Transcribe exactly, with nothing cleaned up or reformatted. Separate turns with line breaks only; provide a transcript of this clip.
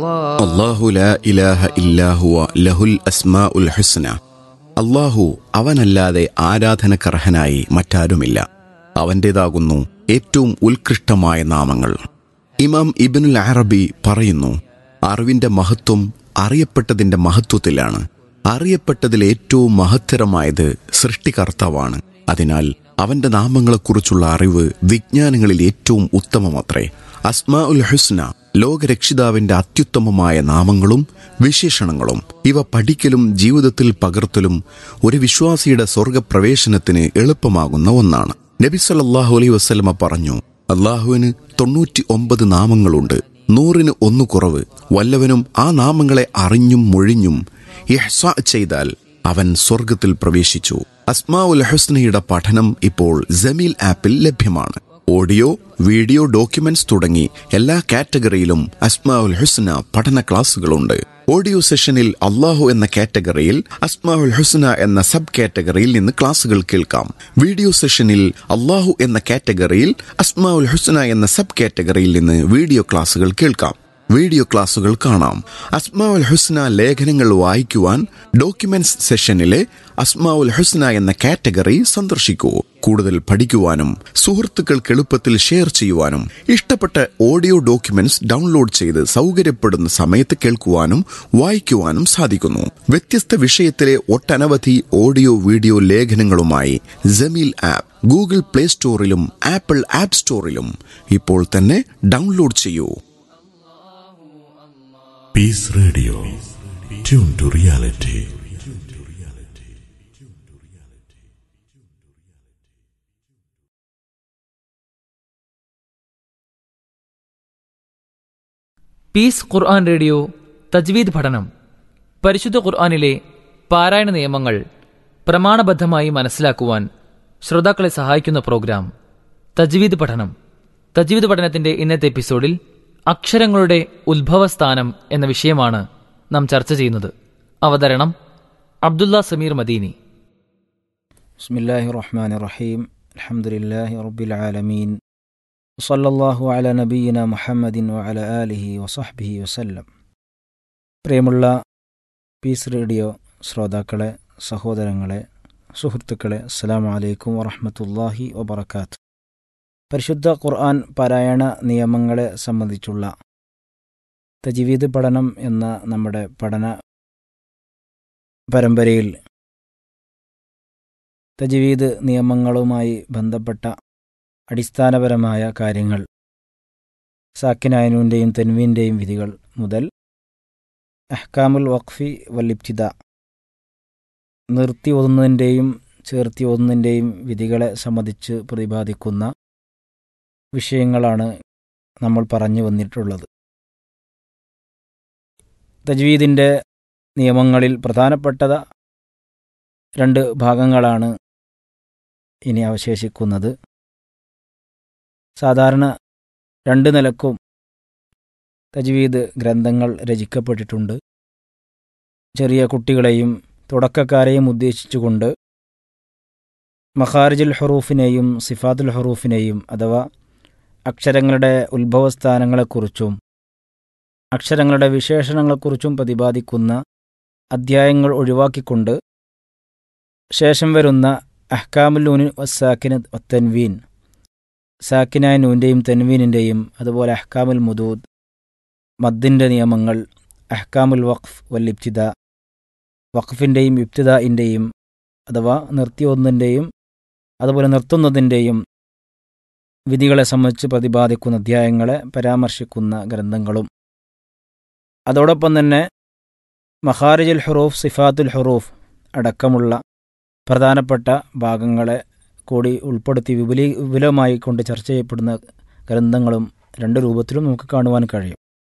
അല്ലാഹു ലാ ഇലാഹ ഇല്ലാ ഹുവ ലഹുൽ അസ്മാഉൽ ഹുസ്ന. അല്ലാഹു അവനല്ലാതെ ആരാധനക്കർഹനായി മറ്റാരുമില്ല. അവൻ്റേതാകുന്നു ഏറ്റവും ഉത്കൃഷ്ടമായ നാമങ്ങൾ. ഇമാം ഇബ്നുൽ അറബി പറയുന്നു, അറിവിന്റെ മഹത്വം അറിയപ്പെട്ടതിന്റെ മഹത്വത്തിലാണ്. അറിയപ്പെട്ടതിൽ ഏറ്റവും മഹത്തരമായത് സൃഷ്ടികർത്താവാണ്. അതിനാൽ അവന്റെ നാമങ്ങളെക്കുറിച്ചുള്ള അറിവ് വിജ്ഞാനങ്ങളിൽ ഏറ്റവും ഉത്തമമത്രേ. അസ്മാഉൽ ഹുസ്ന ലോകരക്ഷിതാവിന്റെ അത്യുത്തമമായ നാമങ്ങളും വിശേഷണങ്ങളും. ഇവ പഠിക്കലും ജീവിതത്തിൽ പകർത്തലും ഒരു വിശ്വാസിയുടെ സ്വർഗപ്രവേശനത്തിന് എളുപ്പമാകുന്ന ഒന്നാണ്. നബി സല്ലല്ലാഹു അലൈഹി വസല്ലമ പറഞ്ഞു, അല്ലാഹുവിന് തൊണ്ണൂറ്റി ഒമ്പത് നാമങ്ങളുണ്ട്, നൂറിന് ഒന്ന് കുറവ്. വല്ലവനും ആ നാമങ്ങളെ അറിഞ്ഞും മൊഴിഞ്ഞും ഇഹ്സാ ചെയ്താൽ അവൻ സ്വർഗത്തിൽ പ്രവേശിച്ചു. അസ്മാഉൽ ഹുസ്നയുടെ പഠനം ഇപ്പോൾ ജമീൽ ആപ്പിൽ ലഭ്യമാണ്. ഓഡിയോ, വീഡിയോ, ഡോക്യുമെന്റ്സ് തുടങ്ങി എല്ലാ കാറ്റഗറിയിലും അസ്മാഉൽ ഹുസ്ന പഠന ക്ലാസുകളുണ്ട്. ഓഡിയോ സെഷനിൽ അല്ലാഹു എന്ന കാറ്റഗറിയിൽ അസ്മാഉൽ ഹുസ്ന എന്ന സബ് കാറ്റഗറിയിൽ നിന്ന് ക്ലാസുകൾ കേൾക്കാം. വീഡിയോ സെഷനിൽ അല്ലാഹു എന്ന കാറ്റഗറിയിൽ അസ്മാഉൽ ഹുസ്ന എന്ന സബ് കാറ്റഗറിയിൽ നിന്ന് വീഡിയോ ക്ലാസുകൾ കേൾക്കാം. വീഡിയോ ക്ലാസുകൾ കാണാം. അസ്മാഉൽ ഹുസ്ന ലേഖനങ്ങൾ വായിക്കുവാൻ ഡോക്യുമെന്റ്സ് സെഷനിലെ അസ്മാഉൽ ഹുസ്ന എന്ന കാറ്റഗറി സന്ദർശിക്കൂ. കൂടുതൽ പഠിക്കുവാനും സുഹൃത്തുക്കൾക്ക് എളുപ്പത്തിൽ ഷെയർ ചെയ്യുവാനും ഇഷ്ടപ്പെട്ട ഓഡിയോ ഡോക്യുമെന്റ്സ് ഡൗൺലോഡ് ചെയ്ത് സൗകര്യപ്പെടുന്ന സമയത്ത് കേൾക്കുവാനും വായിക്കുവാനും സാധിക്കുന്നു. വ്യത്യസ്ത വിഷയത്തിലെ ഒട്ടനവധി audio video ലേഖനങ്ങളുമായി Jameel app Google play സ്റ്റോറിലും apple app സ്റ്റോറിലും ഇപ്പോൾ തന്നെ ഡൗൺലോഡ് ചെയ്യൂ.
Peace Radio. Tune to reality.
Piece Quran radio തജ്വീദ് പഠനം. പരിശുദ്ധ ഖുർആനിലെ പാരായണ നിയമങ്ങൾ പ്രമാണബദ്ധമായി മനസ്സിലാക്കുവാൻ ശ്രോതാക്കളെ സഹായിക്കുന്ന പ്രോഗ്രാം തജ്വീദ് പഠനം. തജ്വീദ് പഠനത്തിന്റെ ഇന്നത്തെ എപ്പിസോഡിൽ അക്ഷരങ്ങളുടെ ഉത്ഭവസ്ഥാനം എന്ന വിഷയമാണ് നാം ചർച്ച ചെയ്യുന്നത്. അവതരണം അബ്ദുള്ള സമീർ മദീനി.
ബിസ്മില്ലാഹിർ റഹ്മാനിർ റഹീം. അൽഹംദുലില്ലാഹി റബ്ബിൽ ആലമീൻ. വസല്ലല്ലാഹു അലാ നബിയിന മുഹമ്മദിൻ വഅലാ ആലിഹി വസഹ്ബിഹി വസല്ലം. പ്രിയമുള്ള പീസ് റേഡിയോ ശ്രോതാക്കളെ, സഹോദരങ്ങളെ, സുഹൃത്തുക്കളെ, അസ്സലാമു അലൈക്കും വറഹ്മത്തുള്ളാഹി വബറകാതുഹു. പരിശുദ്ധ ഖുർആൻ പാരായണ നിയമങ്ങളെ സംബന്ധിച്ചുള്ള തജ്വീദ് പഠനം എന്ന നമ്മുടെ പഠന പരമ്പരയിൽ തജ്വീദ് നിയമങ്ങളുമായി ബന്ധപ്പെട്ട അടിസ്ഥാനപരമായ കാര്യങ്ങൾ, സാക്കിനായനൂൻ്റെയും തൻവീൻ്റെയും വിധികൾ മുതൽ അഹ്കാമുൽ വഖഫി വൽ ഇബ്തിദാ, നിർത്തി ഓതുന്നതിൻ്റെയും ചേർത്തി ഓതുന്നതിൻ്റെയും വിധികളെ സംബന്ധിച്ച് പ്രതിപാദിക്കുന്ന വിഷയങ്ങളാണ് നമ്മൾ പറഞ്ഞു വന്നിട്ടുള്ളത്. തജ്വീദിൻ്റെ നിയമങ്ങളിൽ പ്രധാനപ്പെട്ട രണ്ട് ഭാഗങ്ങളാണ് ഇനി അവശേഷിക്കുന്നത്. സാധാരണ രണ്ട് നിലക്കും തജ്വീദ് ഗ്രന്ഥങ്ങൾ രചിക്കപ്പെട്ടിട്ടുണ്ട്. ചെറിയ കുട്ടികളെയും തുടക്കക്കാരെയും ഉദ്ദേശിച്ചുകൊണ്ട് മഖാരിജുൽ ഹുറൂഫിനെയും സിഫാത്തുൽ ഹുറൂഫിനെയും അഥവാ അക്ഷരങ്ങളുടെ ഉത്ഭവസ്ഥാനങ്ങളെക്കുറിച്ചും അക്ഷരങ്ങളുടെ വിശേഷണങ്ങളെക്കുറിച്ചും പ്രതിപാദിക്കുന്ന അധ്യായങ്ങൾ ഒഴിവാക്കിക്കൊണ്ട് ശേഷം വരുന്ന അഹ്കാമുൽ നൂൻ വസ്സാക്കിന വത്തൻവീൻ, സാക്കിനായ നൂൻ്റെയും തൻവീനിൻ്റെയും അതുപോലെ അഹ്കാമുൽ മുദൂദ്, മദ്ദിൻ്റെ നിയമങ്ങൾ, അഹ്കാമുൽ വഖഫ് വൽ ഇബ്തിദാ, വഖഫിൻ്റെയും ഇബ്തിദാഇൻ്റെയും അഥവാ നിർത്തിയൊന്നതിൻ്റെയും അതുപോലെ നിർത്തുന്നതിൻ്റെയും വിധികളെ സംബന്ധിച്ച് പ്രതിപാദിക്കുന്ന അധ്യായങ്ങളെ പരാമർശിക്കുന്ന ഗ്രന്ഥങ്ങളും, അതോടൊപ്പം തന്നെ മഖാരിജുൽ ഹുറൂഫ്, സിഫാത്തുൽ ഹുറൂഫ് അടക്കമുള്ള പ്രധാനപ്പെട്ട ഭാഗങ്ങളെ കൂടി ഉൾപ്പെടുത്തി വിപുലീ വിപുലമായി കൊണ്ട് ചർച്ച ചെയ്യപ്പെടുന്ന ഗ്രന്ഥങ്ങളും രണ്ട് രൂപത്തിലും നമുക്ക് കാണുവാൻ കഴിയും.